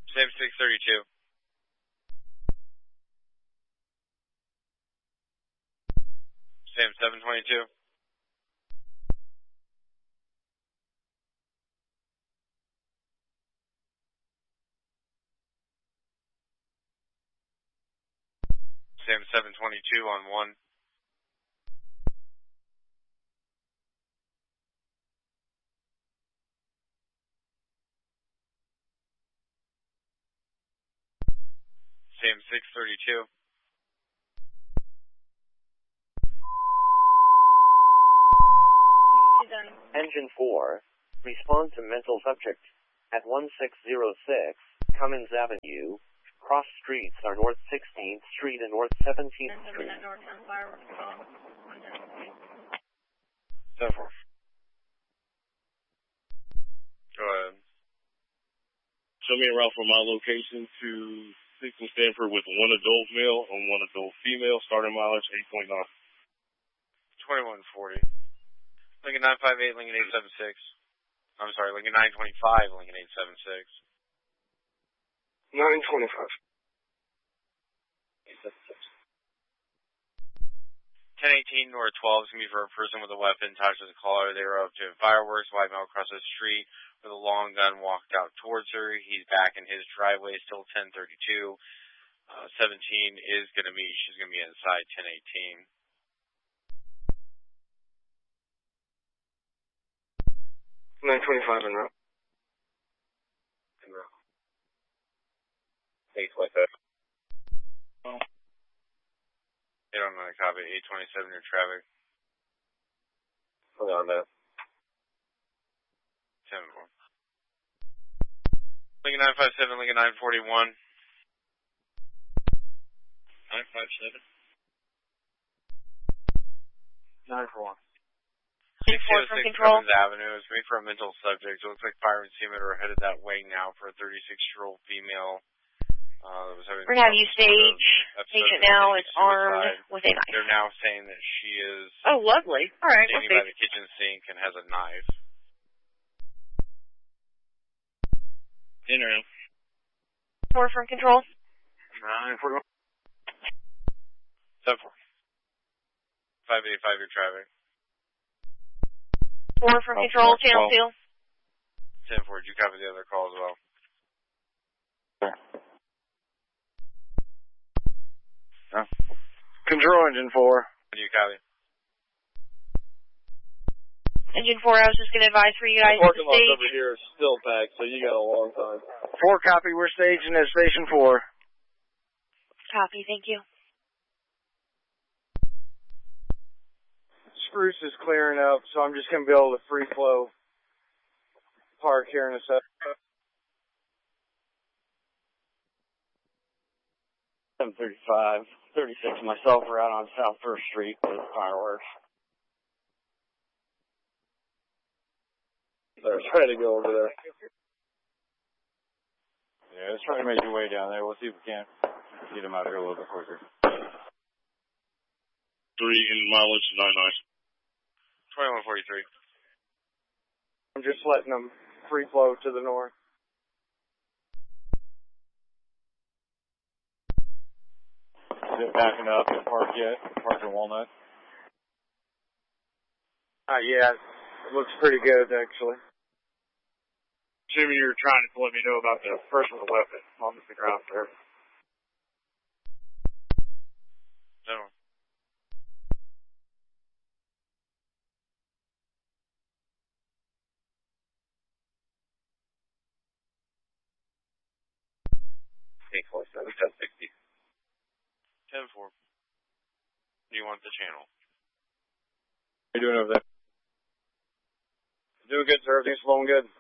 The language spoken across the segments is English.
Same 632. Same 722. Same 722 on 1. Same 632. Engine 4, respond to mental subject. At 1606, Cummins Avenue, cross streets are North 16th Street and North 17th Street. Go ahead. Show me a route from my location to 6 and Stanford with 1 adult male and 1 adult female, starting mileage 8.9. 2140. Lincoln 958, Lincoln 876. I'm sorry, Lincoln 925, Lincoln 876. 925. 1018 North 12 is going to be for a person with a weapon attached to the collar. They were up to fireworks, white male across the street with a long gun, walked out towards her. He's back in his driveway, still 1032. 17 is going to be, she's going to be inside 1018. $925 en route. En route. 825. Oh. They don't know the copy. 827 near traffic. Hold on, man. 10-4. Lincoln 957, Lincoln 941. 957. 941. 606 from control. Cummins Avenue is made for a mental subject. It looks like fire and seamen are headed that way now for a 36-year-old female. We're going to have you stage. Patient now is armed with a knife. They're now saying that she is lovely. All right, standing by the kitchen sink and has a knife. In room. 4 from control. 941. 7-4. 585 your traffic. 4 from control, channel 2. 10-4, did you copy the other call as well? Sure. Huh? Control engine 4. What do you copy? Engine 4, I was just going to advise for you guys to Parking lot stage. over here is still packed, so you got a long time. 4 copy, we're staging at station 4. Copy, thank you. Spruce is clearing up, so I'm just going to be able to free flow park here in a sec. 735, 36 myself are out on South 1st Street with fireworks. They're trying to go over there. Yeah, let's try to make your way down there. We'll see if we can get them out here a little bit quicker. 3 in mileage 99. 2143. I'm just letting them free flow to the north. Is it backing up and parked yet? Parked in Walnut? Yeah, it looks pretty good, actually. Assuming you're trying to let me know about the person with a weapon on the ground there. No. Eight 47, 1060. 10-4. Do you want the channel? How you doing over there? Doing good, sir. Everything's flowing good.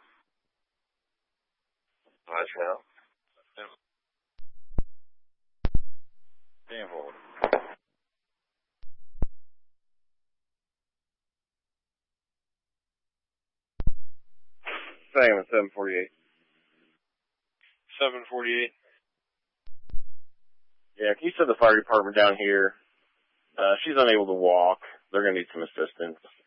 Nice now. Stand forward. Same at 748. 748. Yeah, can you send the fire department down here? She's unable to walk. They're going to need some assistance.